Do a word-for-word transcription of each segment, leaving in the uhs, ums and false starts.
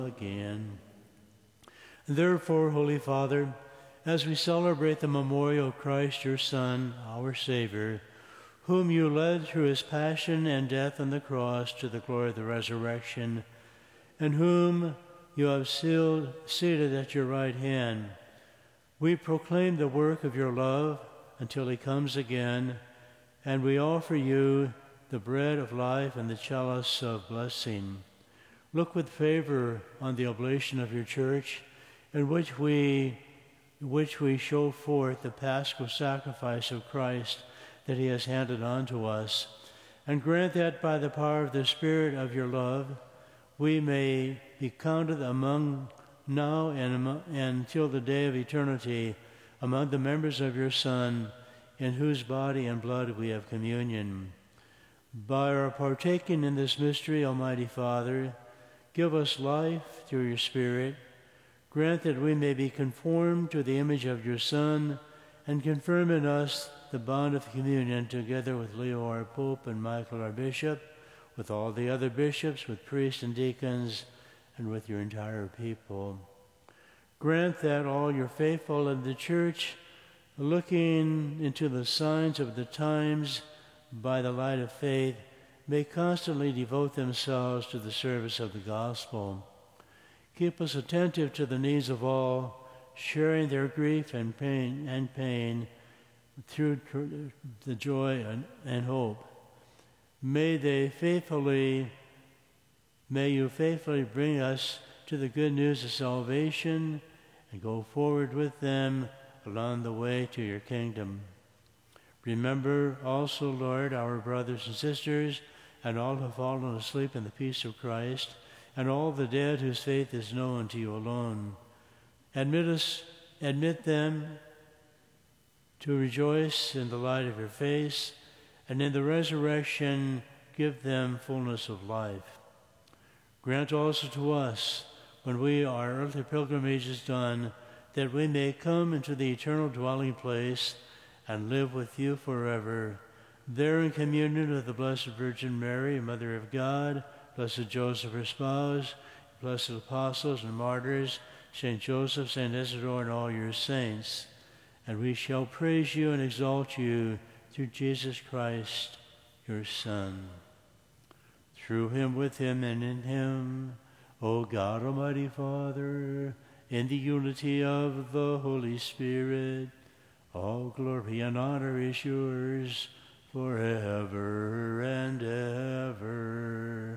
again. Therefore, Holy Father, as we celebrate the memorial of Christ, your Son, our Savior, whom you led through his passion and death on the cross to the glory of the resurrection, and whom you have sealed, seated at your right hand, we proclaim the work of your love until he comes again, and we offer you the bread of life and the chalice of blessing. Look with favor on the oblation of your church, in which we, which we show forth the paschal sacrifice of Christ that he has handed on to us, and grant that by the power of the Spirit of your love, we may be counted among now and, among, and until the day of eternity among the members of your Son, in whose body and blood we have communion. By our partaking in this mystery, Almighty Father, give us life through your Spirit. Grant that we may be conformed to the image of your Son, and confirm in us the bond of communion, together with Leo our Pope and Michael our Bishop, with all the other bishops, with priests and deacons, and with your entire people. Grant that all your faithful in the Church, looking into the signs of the times by the light of faith, may constantly devote themselves to the service of the gospel. Keep us attentive to the needs of all, sharing their grief and pain and pain through the joy and, and hope. May they faithfully, may you faithfully bring us to the good news of salvation and go forward with them along the way to your kingdom. Remember also, Lord, our brothers and sisters, and all who have fallen asleep in the peace of Christ, and all the dead whose faith is known to you alone. Admit us, admit them to rejoice in the light of your face, and in the resurrection give them fullness of life. Grant also to us, when we our earthly pilgrimage is done, that we may come into the eternal dwelling place and live with you forever, there in communion with the Blessed Virgin Mary, Mother of God, Blessed Joseph, her spouse, blessed apostles and martyrs, Saint Joseph, Saint Isidore, and all your saints. And we shall praise you and exalt you through Jesus Christ, your Son. Through him, with him, and in him, O God, Almighty Father, in the unity of the Holy Spirit, all glory and honor is yours forever and ever.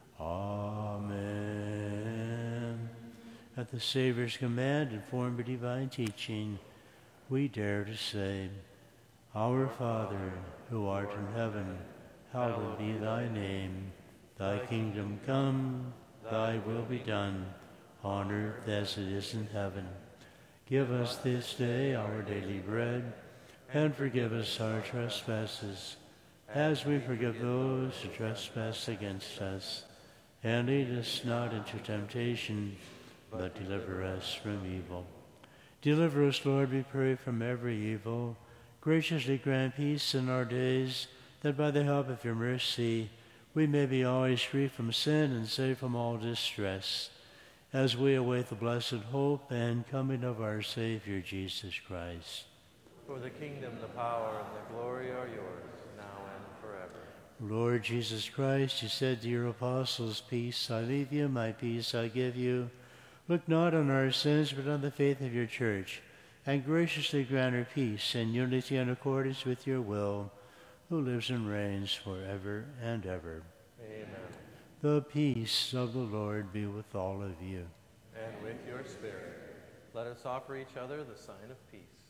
Amen. At the Savior's command, informed by divine teaching, we dare to say, Our Father, who art in heaven, hallowed be thy name. Thy kingdom come, thy will be done, on earth as it is in heaven. Give us this day our daily bread, and forgive us our trespasses, as we forgive those who trespass against us. And lead us not into temptation, but deliver us from evil. Deliver us, Lord, we pray, from every evil. Graciously grant peace in our days, that by the help of your mercy we may be always free from sin and safe from all distress, as we await the blessed hope and coming of our Savior, Jesus Christ. For the kingdom, the power, and the glory are yours, now and forever. Lord Jesus Christ, you said to your apostles, Peace I leave you, my peace I give you. Look not on our sins, but on the faith of your church, and graciously grant her peace and unity in accordance with your will, who lives and reigns forever and ever. Amen. The peace of the Lord be with all of you. And with your spirit. Let us offer each other the sign of peace.